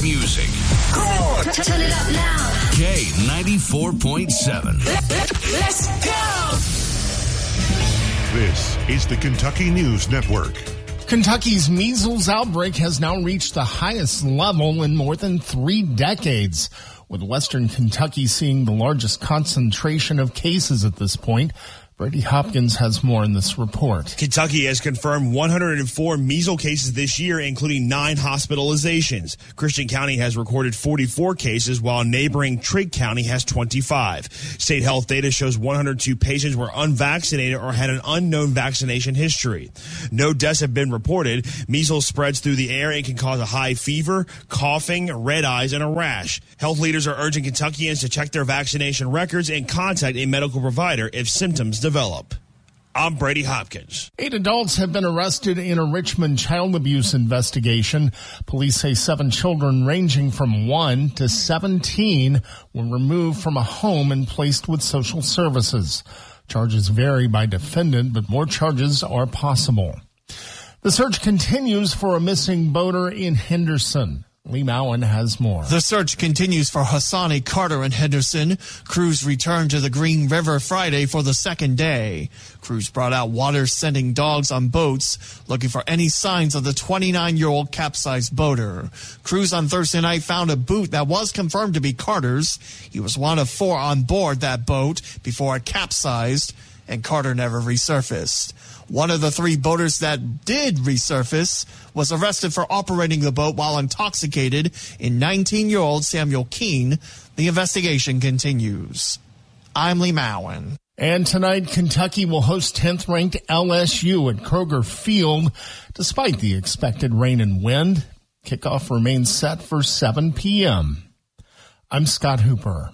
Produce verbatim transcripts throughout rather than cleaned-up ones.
Music. Cool. Turn it up now. K ninety-four point seven. Let's go. This is the Kentucky News Network. Kentucky's measles outbreak has now reached the highest level in more than three decades, with Western Kentucky seeing the largest concentration of cases at this point. Brady Hopkins has more in this report. Kentucky has confirmed one hundred four measles cases this year, including nine hospitalizations. Christian County has recorded forty-four cases, while neighboring Trigg County has twenty-five. State health data shows one hundred two patients were unvaccinated or had an unknown vaccination history. No deaths have been reported. Measles spreads through the air and can cause a high fever, coughing, red eyes, and a rash. Health leaders are urging Kentuckians to check their vaccination records and contact a medical provider if symptoms develop. I'm Brady Hopkins. Eight adults have been arrested in a Richmond child abuse investigation. Police say seven children ranging from one to seventeen were removed from a home and placed with social services. Charges vary by defendant, but more charges are possible. The search continues for a missing boater in Henderson. Lee Mowen has more. The search continues for Hassani Carter in Henderson. Crews returned to the Green River Friday for the second day. Crews brought out water-sending dogs on boats looking for any signs of the twenty-nine-year-old capsized boater. Crews on Thursday night found a boot that was confirmed to be Carter's. He was one of four on board that boat before it capsized, and Carter never resurfaced. One of the three boaters that did resurface was arrested for operating the boat while intoxicated in nineteen-year-old Samuel Keene. The investigation continues. I'm Lee Mowen. And tonight, Kentucky will host tenth-ranked L S U at Kroger Field. Despite the expected rain and wind, kickoff remains set for seven p.m. I'm Scott Hooper.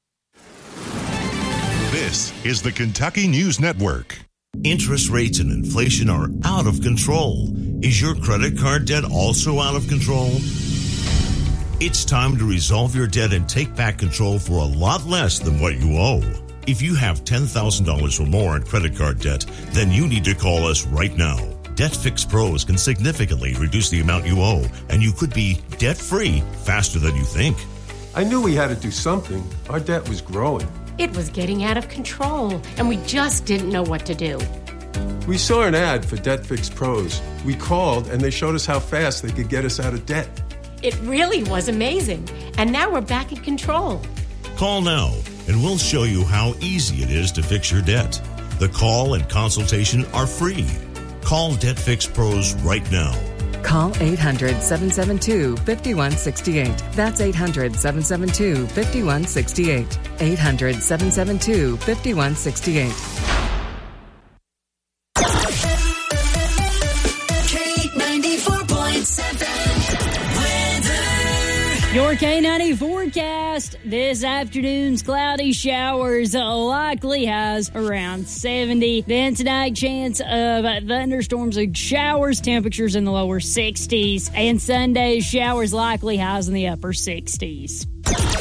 This is the Kentucky News Network. Interest rates and inflation are out of control. Is your credit card debt also out of control? It's time to resolve your debt and take back control for a lot less than what you owe. If you have ten thousand dollars or more in credit card debt, then you need to call us right now. Debt Fix Pros can significantly reduce the amount you owe, and you could be debt-free faster than you think. I knew we had to do something. Our debt was growing. It was getting out of control, and we just didn't know what to do. We saw an ad for Debt Fix Pros. We called, and they showed us how fast they could get us out of debt. It really was amazing, and now we're back in control. Call now, and we'll show you how easy it is to fix your debt. The call and consultation are free. Call Debt Fix Pros right now. Call eight hundred, seven seven two, five one six eight. That's eight hundred, seven seven two, five one six eight. eight hundred, seven seven two, five one six eight. K ninety-four point seven weather. Your K ninety forecast. This afternoon's cloudy showers likely has around seventy. Then tonight, chance of thunderstorms and showers, temperatures in the lower sixties. And Sunday, showers likely highs in the upper sixties.